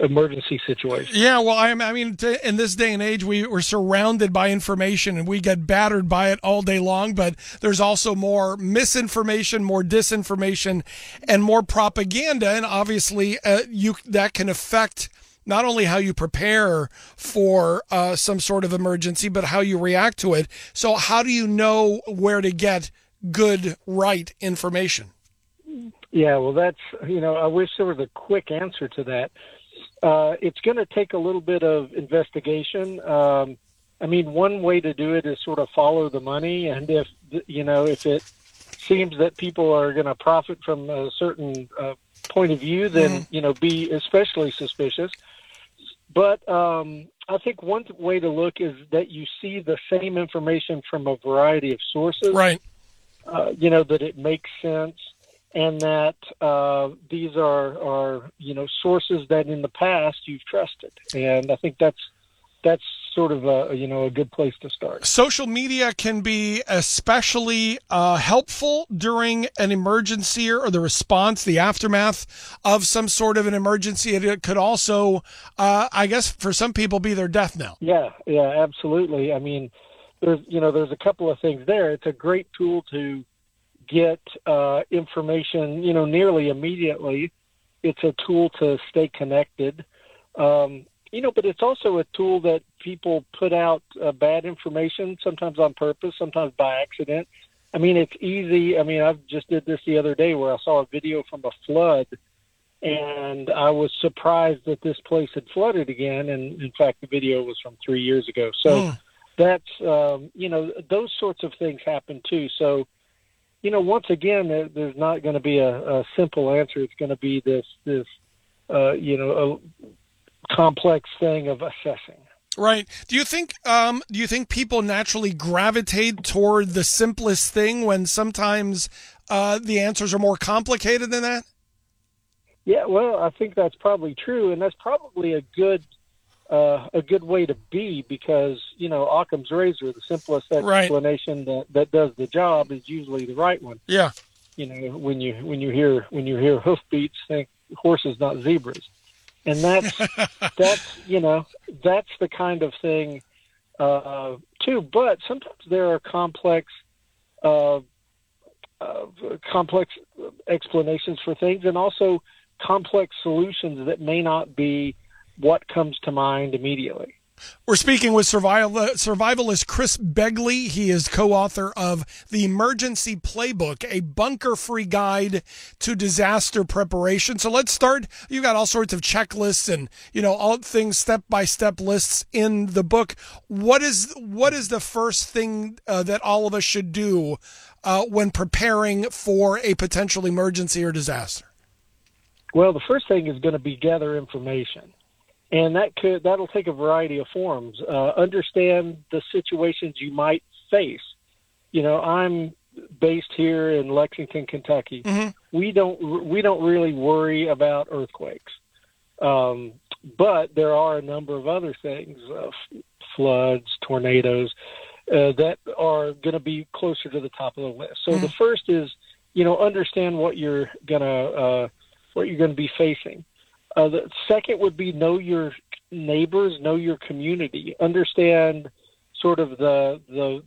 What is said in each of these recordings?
emergency situation. Yeah, well, I mean, in this day and age, we're surrounded by information and we get battered by it all day long, but there's also more misinformation, more disinformation, and more propaganda, and obviously that can affect not only how you prepare for some sort of emergency, but how you react to it. So how do you know where to get good, right information? Yeah, well, that's, I wish there was a quick answer to that. It's going to take a little bit of investigation. One way to do it is sort of follow the money. And if it seems that people are going to profit from a certain point of view, then, be especially suspicious. But I think one way to look is that you see the same information from a variety of sources. Right. That it makes sense. And that these are sources that in the past you've trusted, and I think that's sort of a good place to start. Social media can be especially helpful during an emergency or the response, the aftermath of some sort of an emergency. It could also, I guess, for some people, be their death knell. Yeah, absolutely. I mean, there's a couple of things there. It's a great tool to get information, nearly immediately. It's a tool to stay connected, but it's also a tool that people put out bad information, sometimes on purpose, sometimes by accident. I mean, it's easy. I mean, I just did this the other day where I saw a video from a flood, and I was surprised that this place had flooded again. And in fact, the video was from 3 years ago. So that's, those sorts of things happen too. So, once again, there's not going to be a simple answer. It's going to be this a complex thing of assessing. Right. Do you think people naturally gravitate toward the simplest thing when sometimes the answers are more complicated than that? Yeah, well, I think that's probably true, and that's probably a good way to be, because Occam's razor, the simplest explanation that does the job, is usually the right one. Yeah. When you hear hoofbeats, think horses, not zebras, and that's that's the kind of thing too. But sometimes there are complex explanations for things, and also complex solutions that may not be what comes to mind immediately. We're speaking with survivalist Chris Begley. He is co-author of The Emergency Playbook, a bunker-free guide to disaster preparation. So let's start. You got all sorts of checklists and, all things, step-by-step lists in the book. What is the first thing that all of us should do when preparing for a potential emergency or disaster? Well, the first thing is going to be gather information. And that'll take a variety of forms. Understand the situations you might face. I'm based here in Lexington, Kentucky. Mm-hmm. We don't really worry about earthquakes, but there are a number of other things, floods, tornadoes, that are going to be closer to the top of the list. So the first is, understand what you're gonna be facing. The second would be know your neighbors, know your community, understand sort of the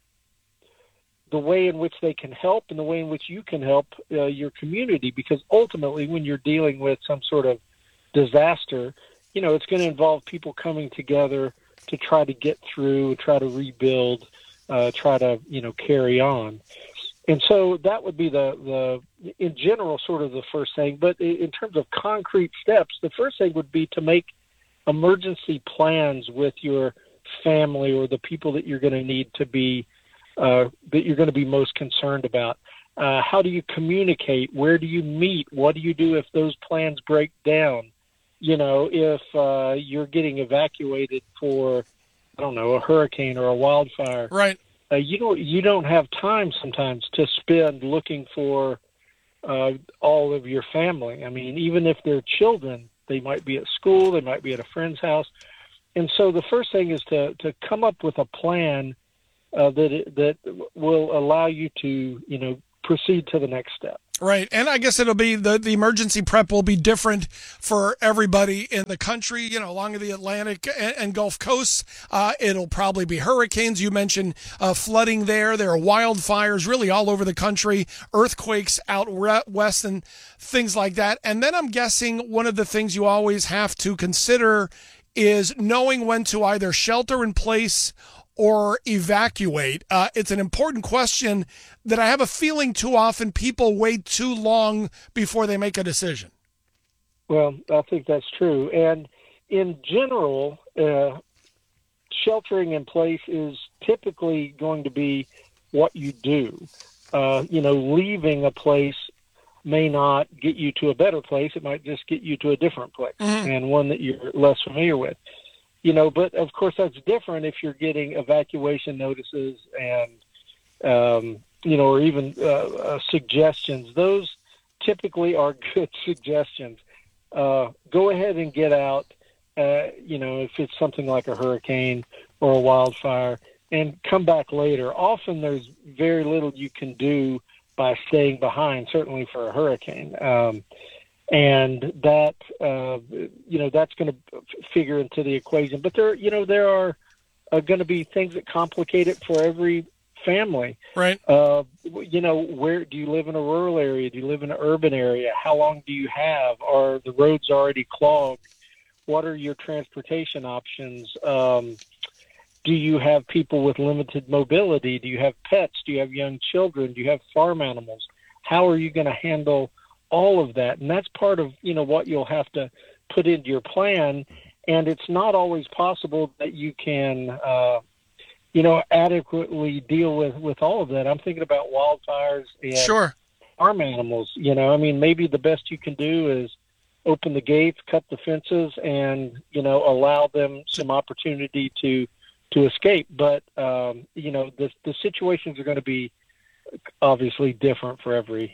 way in which they can help and the way in which you can help your community, because ultimately when you're dealing with some sort of disaster, it's going to involve people coming together to try to get through, try to rebuild, try to, carry on. And so that would be in general, sort of the first thing. But in terms of concrete steps, the first thing would be to make emergency plans with your family or the people that you're going to need to be, that you're going to be most concerned about. How do you communicate? Where do you meet? What do you do if those plans break down? If you're getting evacuated for, a hurricane or a wildfire. Right. You don't have time sometimes to spend looking for all of your family. I mean, even if they're children, they might be at school, they might be at a friend's house. And so the first thing is to come up with a plan that will allow you to, proceed to the next step. Right. And I guess it'll be the emergency prep will be different for everybody in the country, along the Atlantic and Gulf coasts. It'll probably be hurricanes. You mentioned flooding there. There are wildfires really all over the country, earthquakes out west and things like that. And then I'm guessing one of the things you always have to consider is knowing when to either shelter in place or evacuate. It's an important question that I have a feeling too often people wait too long before they make a decision. Well, I think that's true. And in general, sheltering in place is typically going to be what you do. Leaving a place may not get you to a better place. It might just get you to a different place and one that you're less familiar with. But of course that's different if you're getting evacuation notices and, or even suggestions. Those typically are good suggestions. Go ahead and get out, if it's something like a hurricane or a wildfire, and come back later. Often there's very little you can do by staying behind, certainly for a hurricane. And that, that's going to figure into the equation. But there are going to be things that complicate it for every family. Right. Where do you live in a rural area? Do you live in an urban area? How long do you have? Are the roads already clogged? What are your transportation options? Do you have people with limited mobility? Do you have pets? Do you have young children? Do you have farm animals? How are you going to handle all of that? And that's part of, what you'll have to put into your plan. And it's not always possible that you can, adequately deal with all of that. I'm thinking about wildfires and farm animals. Maybe the best you can do is open the gates, cut the fences, and, allow them some opportunity to escape. But, the situations are going to be obviously different for every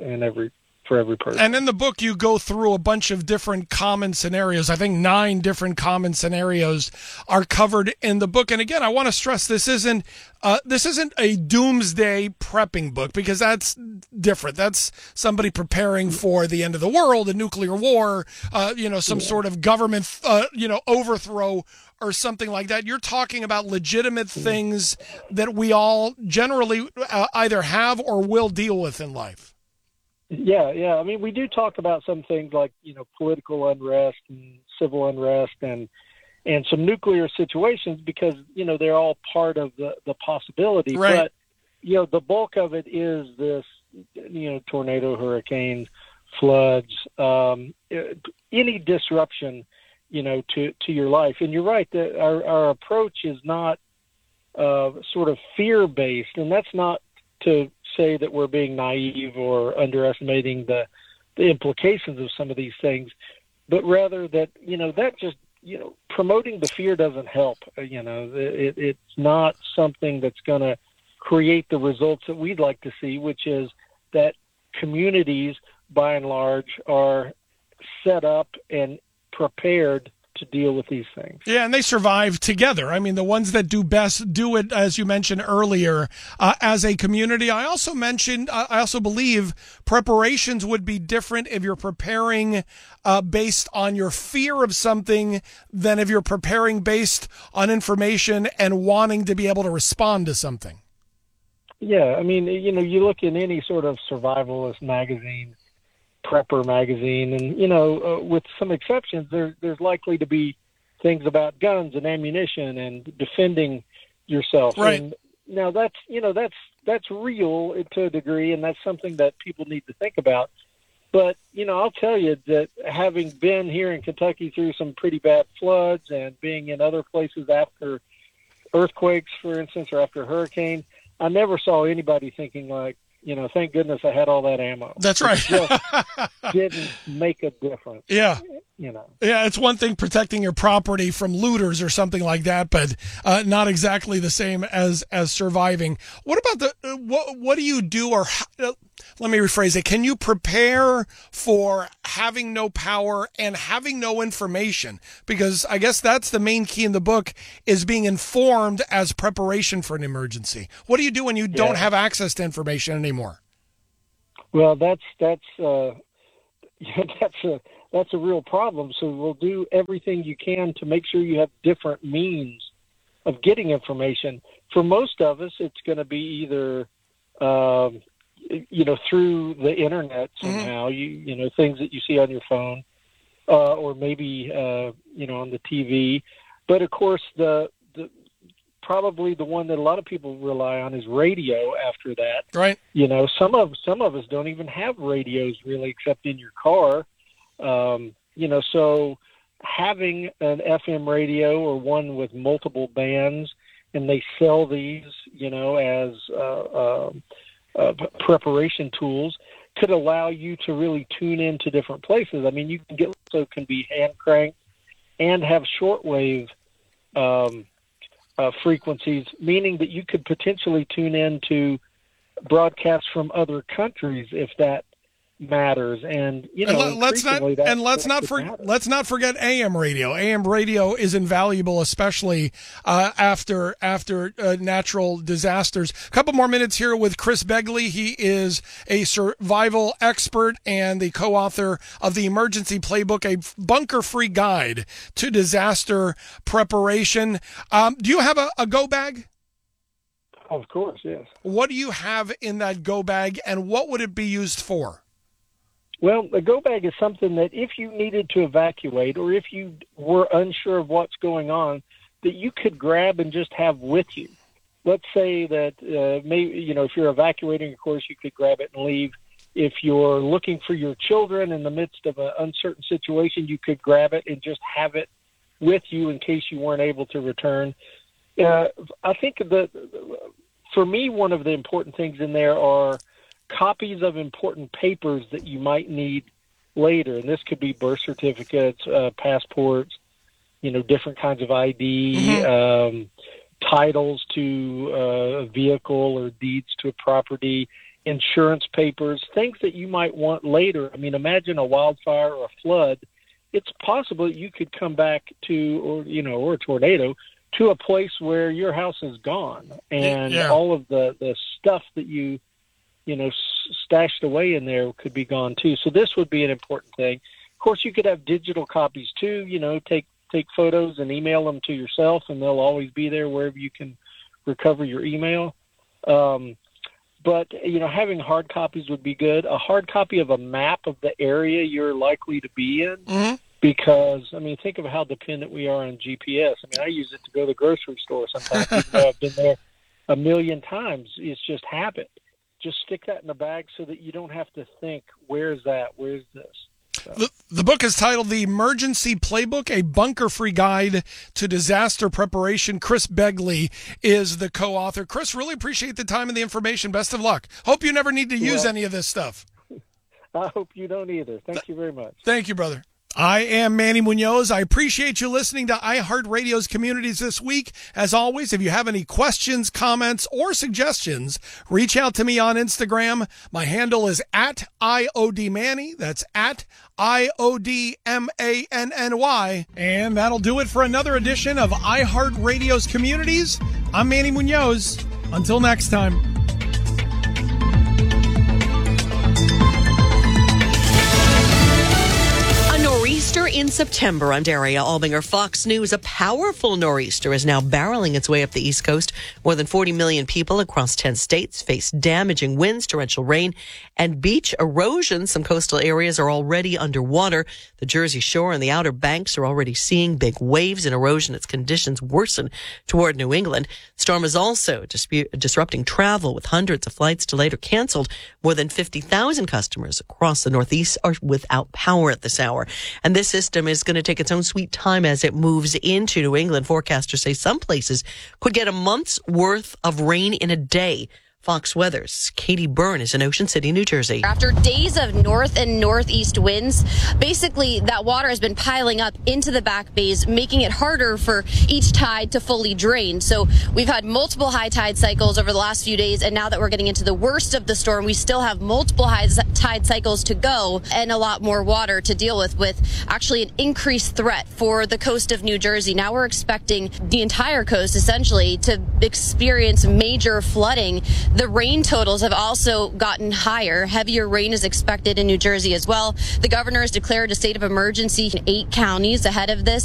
person. And in the book, you go through a bunch of different common scenarios. I think 9 different common scenarios are covered in the book. And again, I want to stress this isn't a doomsday prepping book, because that's different. That's somebody preparing for the end of the world, a nuclear war, some sort of government, overthrow or something like that. You're talking about legitimate things that we all generally either have or will deal with in life. Yeah. We do talk about some things like, political unrest and civil unrest and some nuclear situations because, they're all part of the possibility. Right. But, the bulk of it is this, tornado, hurricanes, floods, any disruption, to your life. And you're right that our approach is not sort of fear-based, and that's not to say that we're being naive or underestimating the implications of some of these things, but rather that, that just, promoting the fear doesn't help. It's not something that's going to create the results that we'd like to see, which is that communities, by and large, are set up and prepared to deal with these things. Yeah, and they survive together. The ones that do best do it, as you mentioned earlier, as a community. I also believe preparations would be different if you're preparing based on your fear of something than if you're preparing based on information and wanting to be able to respond to something. Yeah, you look in any sort of survivalist magazine, prepper magazine, and with some exceptions, there's likely to be things about guns and ammunition and defending yourself. Right. And now that's real to a degree, and that's something that people need to think about. But I'll tell you that having been here in Kentucky through some pretty bad floods and being in other places after earthquakes, for instance, or after a hurricane, I never saw anybody thinking like, thank goodness I had all that ammo. That's right. It just didn't make a difference. Yeah. Yeah, it's one thing protecting your property from looters or something like that, but not exactly the same as surviving. What about what do you do, or let me rephrase it. Can you prepare for having no power and having no information? Because I guess that's the main key in the book, is being informed as preparation for an emergency. What do you do when you don't have access to information anymore? Well, that's that's a real problem. So we'll do everything you can to make sure you have different means of getting information. For most of us, it's going to be either through the internet somehow. Things that you see on your phone, or maybe on the TV. But of course, the probably the one that a lot of people rely on is radio after that. Right. Some of us don't even have radios really except in your car. So having an FM radio or one with multiple bands, and they sell these, as preparation tools, could allow you to really tune into different places. I mean, can be hand cranked and have shortwave frequencies, meaning that you could potentially tune in to broadcasts from other countries if that matters. And let's not forget AM radio. AM radio is invaluable, especially after natural disasters. A couple more minutes here with Chris Begley. He is a survival expert and the co-author of the Emergency Playbook, a bunker-free guide to disaster preparation. Do you have a go bag? Of course, yes. What do you have in that go bag, and what would it be used for? Well, a go bag is something that if you needed to evacuate or if you were unsure of what's going on, that you could grab and just have with you. Let's say that if you're evacuating, of course, you could grab it and leave. If you're looking for your children in the midst of an uncertain situation, you could grab it and just have it with you in case you weren't able to return. I think that for me, one of the important things in there are copies of important papers that you might need later. And this could be birth certificates, passports, different kinds of ID, titles to a vehicle or deeds to a property, insurance papers, things that you might want later. I mean, imagine a wildfire or a flood. It's possible that you could come back to, or a tornado, to a place where your house is gone. And all of the stuff that you stashed away in there could be gone too. So this would be an important thing. Of course, you could have digital copies too. Take photos and email them to yourself, and they'll always be there wherever you can recover your email. But having hard copies would be good. A hard copy of a map of the area you're likely to be in, because think of how dependent we are on GPS. I use it to go to the grocery store sometimes, even though I've been there a million times. It's just habit. Just stick that in the bag so that you don't have to think, where's that? Where's this? So. The book is titled The Emergency Playbook, a bunker-free guide to disaster preparation. Chris Begley is the co-author. Chris, really appreciate the time and the information. Best of luck. Hope you never need to use any of this stuff. I hope you don't either. Thank you very much. Thank you, brother. I am Manny Munoz. I appreciate you listening to iHeartRadio's Communities this week. As always, if you have any questions, comments, or suggestions, reach out to me on Instagram. My handle is @IODManny. That's @IODMANNY. And that'll do it for another edition of iHeartRadio's Communities. I'm Manny Munoz. Until next time. Nor'easter in September. I'm Daria Albinger, Fox News. A powerful nor'easter is now barreling its way up the East Coast. More than 40 million people across 10 states face damaging winds, torrential rain, and beach erosion. Some coastal areas are already underwater. The Jersey Shore and the Outer Banks are already seeing big waves and erosion as conditions worsen toward New England. The storm is also disrupting travel, with hundreds of flights delayed or canceled. More than 50,000 customers across the Northeast are without power at this hour. And this system is going to take its own sweet time as it moves into New England. Forecasters say some places could get a month's worth of rain in a day. Fox Weather's Katie Byrne is in Ocean City, New Jersey. After days of north and northeast winds, basically that water has been piling up into the back bays, making it harder for each tide to fully drain. So we've had multiple high tide cycles over the last few days, and now that we're getting into the worst of the storm, we still have multiple high tide cycles to go and a lot more water to deal with actually an increased threat for the coast of New Jersey. Now we're expecting the entire coast essentially to experience major flooding The rain totals have also gotten higher. Heavier rain is expected in New Jersey as well. The governor has declared a state of emergency in 8 counties ahead of this.